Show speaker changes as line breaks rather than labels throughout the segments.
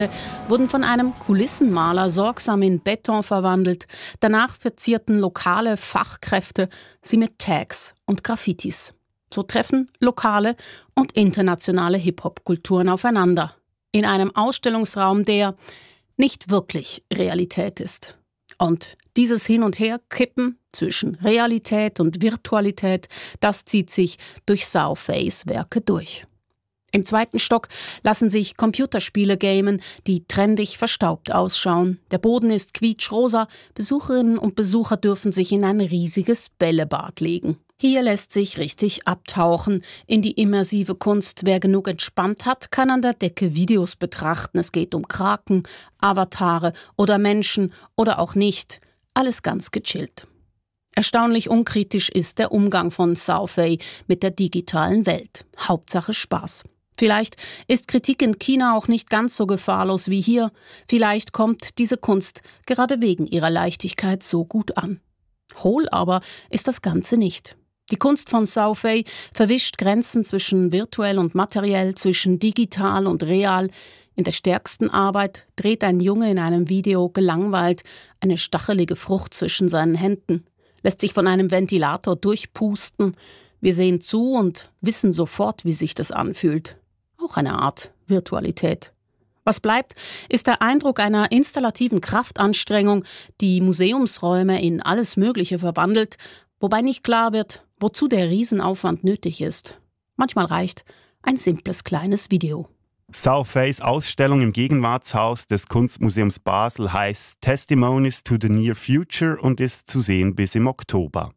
wurden von einem Kulissenmaler sorgsam in Beton verwandelt. Danach verzierten lokale Fachkräfte sie mit Tags und Graffitis. So treffen lokale und internationale Hip-Hop-Kulturen aufeinander. In einem Ausstellungsraum, der nicht wirklich Realität ist. Und dieses Hin- und Herkippen zwischen Realität und Virtualität, das zieht sich durch Soufeys Werke durch. Im 2. Stock lassen sich Computerspiele gamen, die trendig verstaubt ausschauen. Der Boden ist quietschrosa, Besucherinnen und Besucher dürfen sich in ein riesiges Bällebad legen. Hier lässt sich richtig abtauchen in die immersive Kunst. Wer genug entspannt hat, kann an der Decke Videos betrachten. Es geht um Kraken, Avatare oder Menschen oder auch nicht. Alles ganz gechillt. Erstaunlich unkritisch ist der Umgang von Soufey mit der digitalen Welt. Hauptsache Spaß. Vielleicht ist Kritik in China auch nicht ganz so gefahrlos wie hier. Vielleicht kommt diese Kunst gerade wegen ihrer Leichtigkeit so gut an. Hohl aber ist das Ganze nicht. Die Kunst von Soufey verwischt Grenzen zwischen virtuell und materiell, zwischen digital und real. In der stärksten Arbeit dreht ein Junge in einem Video gelangweilt eine stachelige Frucht zwischen seinen Händen, lässt sich von einem Ventilator durchpusten. Wir sehen zu und wissen sofort, wie sich das anfühlt. Auch eine Art Virtualität. Was bleibt, ist der Eindruck einer installativen Kraftanstrengung, die Museumsräume in alles Mögliche verwandelt, wobei nicht klar wird, wozu der Riesenaufwand nötig ist. Manchmal reicht ein simples kleines Video.
Soufeys Ausstellung im Gegenwartshaus des Kunstmuseums Basel heißt Testimonies to the Near Future und ist zu sehen bis im Oktober.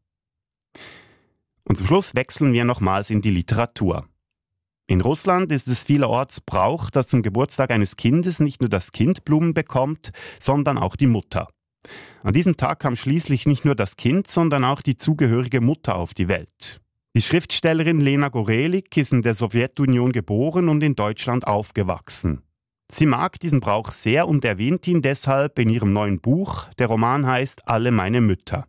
Und zum Schluss wechseln wir nochmals in die Literatur. In Russland ist es vielerorts Brauch, dass zum Geburtstag eines Kindes nicht nur das Kind Blumen bekommt, sondern auch die Mutter. An diesem Tag kam schließlich nicht nur das Kind, sondern auch die zugehörige Mutter auf die Welt. Die Schriftstellerin Lena Gorelik ist in der Sowjetunion geboren und in Deutschland aufgewachsen. Sie mag diesen Brauch sehr und erwähnt ihn deshalb in ihrem neuen Buch. Der Roman heißt Alle meine Mütter.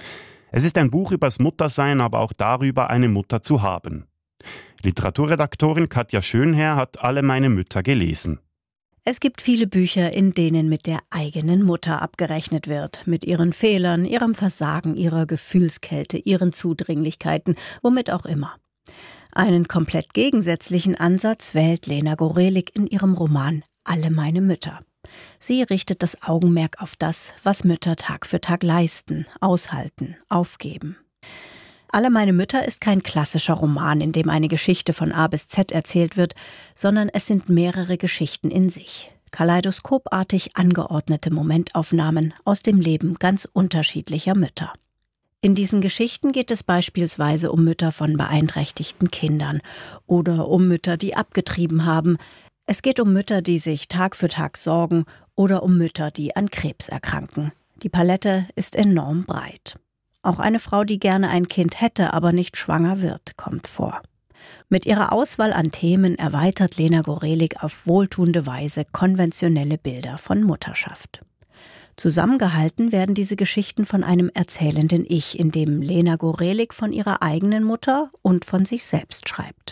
Es ist ein Buch übers Muttersein, aber auch darüber, eine Mutter zu haben. Literaturredaktorin Katja Schönherr hat Alle meine Mütter gelesen.
Es gibt viele Bücher, in denen mit der eigenen Mutter abgerechnet wird. Mit ihren Fehlern, ihrem Versagen, ihrer Gefühlskälte, ihren Zudringlichkeiten, womit auch immer. Einen komplett gegensätzlichen Ansatz wählt Lena Gorelik in ihrem Roman Alle meine Mütter. Sie richtet das Augenmerk auf das, was Mütter Tag für Tag leisten, aushalten, aufgeben. Alle meine Mütter ist kein klassischer Roman, in dem eine Geschichte von A bis Z erzählt wird, sondern es sind mehrere Geschichten in sich. Kaleidoskopartig angeordnete Momentaufnahmen aus dem Leben ganz unterschiedlicher Mütter. In diesen Geschichten geht es beispielsweise um Mütter von beeinträchtigten Kindern oder um Mütter, die abgetrieben haben. Es geht um Mütter, die sich Tag für Tag sorgen oder um Mütter, die an Krebs erkranken. Die Palette ist enorm breit. Auch eine Frau, die gerne ein Kind hätte, aber nicht schwanger wird, kommt vor. Mit ihrer Auswahl an Themen erweitert Lena Gorelik auf wohltuende Weise konventionelle Bilder von Mutterschaft. Zusammengehalten werden diese Geschichten von einem erzählenden Ich, in dem Lena Gorelik von ihrer eigenen Mutter und von sich selbst schreibt.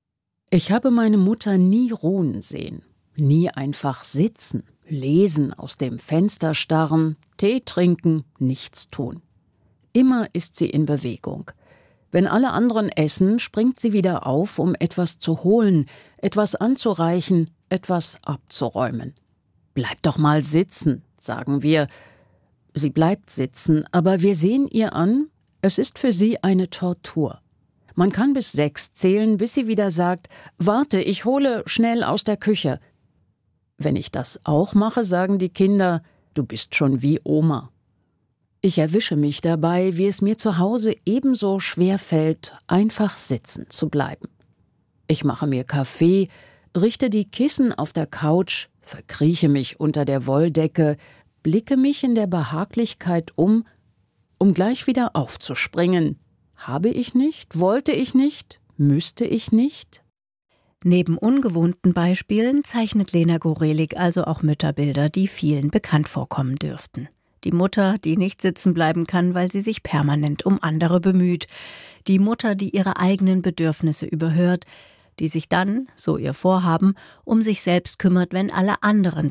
Ich habe meine Mutter nie ruhen sehen, nie einfach sitzen, lesen, aus dem Fenster starren, Tee trinken, nichts tun. Immer ist sie in Bewegung. Wenn alle anderen essen, springt sie wieder auf, um etwas zu holen, etwas anzureichen, etwas abzuräumen. »Bleib doch mal sitzen«, sagen wir. Sie bleibt sitzen, aber wir sehen ihr an, es ist für sie eine Tortur. Man kann bis 6 zählen, bis sie wieder sagt, »Warte, ich hole schnell aus der Küche.« Wenn ich das auch mache, sagen die Kinder, »Du bist schon wie Oma.« Ich erwische mich dabei, wie es mir zu Hause ebenso schwer fällt, einfach sitzen zu bleiben. Ich mache mir Kaffee, richte die Kissen auf der Couch, verkrieche mich unter der Wolldecke, blicke mich in der Behaglichkeit um gleich wieder aufzuspringen. Habe ich nicht? Wollte ich nicht? Müsste ich nicht?
Neben ungewohnten Beispielen zeichnet Lena Gorelik also auch Mütterbilder, die vielen bekannt vorkommen dürften. Die Mutter, die nicht sitzen bleiben kann, weil sie sich permanent um andere bemüht. Die Mutter, die ihre eigenen Bedürfnisse überhört. die sich dann, so ihr Vorhaben, um sich selbst kümmert, wenn alle anderen